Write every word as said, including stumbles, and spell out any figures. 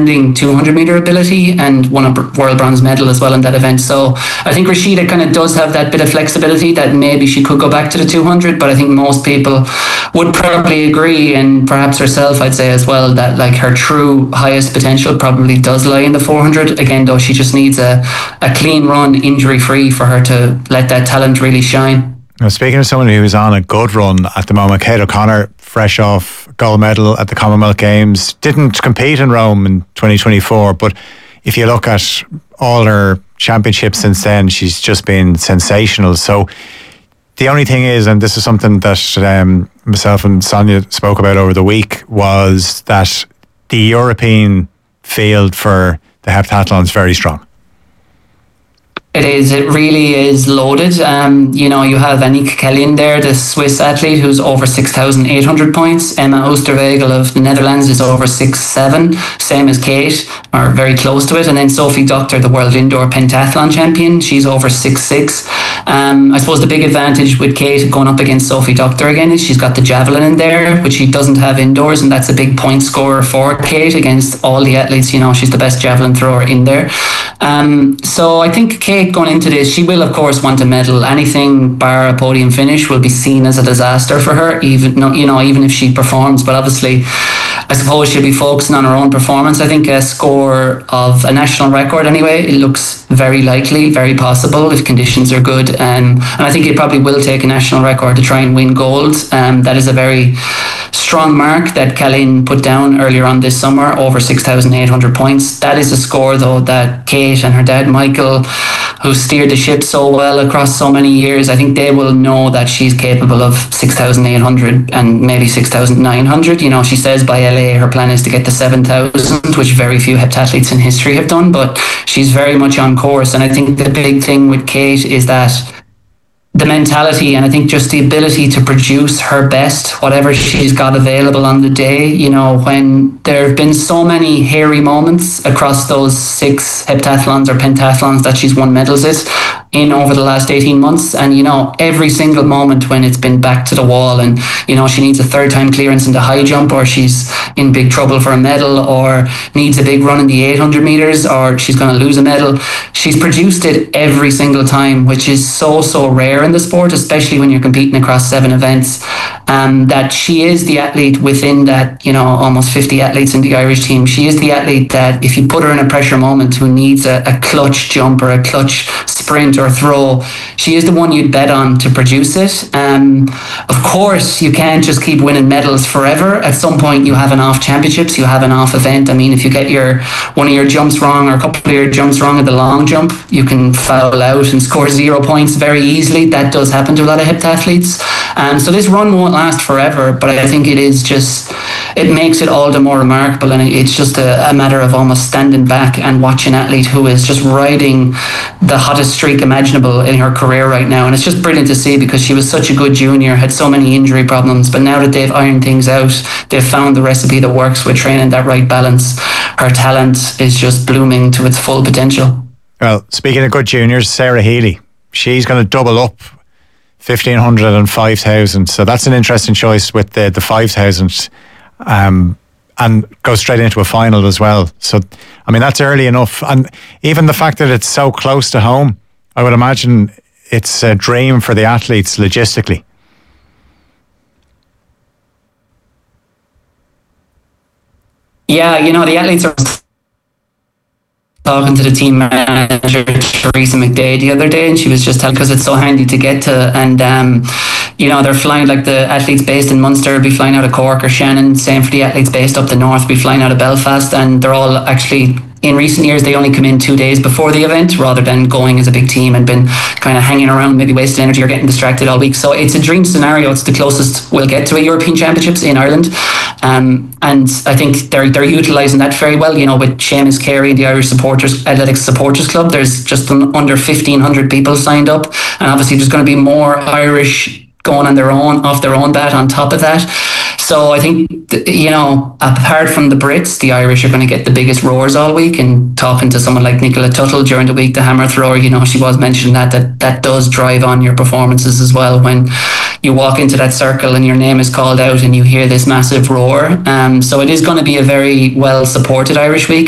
outstanding two hundred meter ability and won a world bronze medal as well in that event. So I think Rashida kind of does have that bit of flexibility that maybe she could go back to the two hundred, but I think most people would probably agree, and perhaps herself I'd say as well, that like her true highest potential probably does lie in the four hundred. Again though, she just needs a, a clean run, injury free, for her to let that talent really shine. Now, speaking of someone who's on a good run at the moment, Kate O'Connor, fresh off gold medal at the Commonwealth Games, didn't compete in Rome in twenty twenty-four, but if you look at all her championships since then, she's just been sensational. So the only thing is, and this is something that um, myself and Sonia spoke about over the week, was that the European field for the heptathlon is very strong. It is. It really is loaded. Um, you know, you have Annick Kellien there, the Swiss athlete, who's over six thousand eight hundred points. Emma Oosterwegel of the Netherlands is over six seven, same as Kate, or very close to it. And then Sophie Doctor, the world indoor pentathlon champion, she's over six six. Um, I suppose the big advantage with Kate going up against Sophie Doctor again is she's got the javelin in there, which she doesn't have indoors, and that's a big point scorer for Kate against all the athletes. You know, she's the best javelin thrower in there. Um, so I think Kate, going into this, she will of course want a medal. Anything bar a podium finish will be seen as a disaster for her, even you know even if she performs. But obviously, I suppose she'll be focusing on her own performance. I think a score of a national record anyway, it looks very likely, very possible if conditions are good. Um, and I think it probably will take a national record to try and win gold. Um, that is a very strong mark that Kellien put down earlier on this summer, over six thousand eight hundred points. That is a score though that Kate and her dad Michael, who steered the ship so well across so many years, I think they will know that she's capable of six thousand eight hundred and maybe six thousand nine hundred. You know, she says by L A her plan is to get to seven thousand, which very few heptathletes in history have done, but she's very much on course. And I think the big thing with Kate is that the mentality, and I think just the ability to produce her best, whatever she's got available on the day. You know, when there have been so many hairy moments across those six heptathlons or pentathlons that she's won medals with in over the last eighteen months, and you know, every single moment when it's been back to the wall and you know she needs a third time clearance in the high jump, or she's in big trouble for a medal, or needs a big run in the eight hundred meters, or she's going to lose a medal, she's produced it every single time, which is so so rare in the sport, especially when you're competing across seven events. Um, that she is the athlete within that, you know, almost fifty athletes in the Irish team. She is the athlete that if you put her in a pressure moment who needs a, a clutch jump or a clutch sprint or throw, she is the one you'd bet on to produce it. Um, of course, you can't just keep winning medals forever. At some point, you have an off championships, you have an off event. I mean, if you get your one of your jumps wrong or a couple of your jumps wrong at the long jump, you can foul out and score zero points very easily. That does happen to a lot of heptathletes. Um, so this run won't last forever, but I think it is just, it makes it all the more remarkable, and it's just a, a matter of almost standing back and watching an athlete who is just riding the hottest streak imaginable in her career right now. And it's just brilliant to see, because she was such a good junior, had so many injury problems, but now that they've ironed things out, they've found the recipe that works with training that right balance. Her talent is just blooming to its full potential. Well, speaking of good juniors, Sarah Healy, she's going to double up fifteen hundred and five thousand, so that's an interesting choice with the, the five thousand, um, and go straight into a final as well. So I mean, that's early enough, and even the fact that it's so close to home, I would imagine it's a dream for the athletes logistically. Yeah, you know, the athletes are talking to the team manager Teresa McDade the other day, and she was just telling, because it's so handy to get to, and um, you know, they're flying, like the athletes based in Munster will be flying out of Cork or Shannon, same for the athletes based up the north, will be flying out of Belfast, and they're all actually, in recent years, they only come in two days before the event rather than going as a big team and been kind of hanging around, maybe wasting energy or getting distracted all week. So it's a dream scenario. It's the closest we'll get to a European Championships in Ireland. Um, and I think they're they're utilising that very well. You know, with Seamus Carey and the Irish Supporters Athletics Supporters Club, there's just under fifteen hundred people signed up. And obviously there's going to be more Irish going on their own, off their own bat on top of that. So I think, you know, apart from the Brits, the Irish are going to get the biggest roars all week. And talking to someone like Nicola Tuttle during the week, the hammer thrower, you know, she was mentioning that, that that does drive on your performances as well. When you walk into that circle and your name is called out and you hear this massive roar. Um, so it is going to be a very well supported Irish week.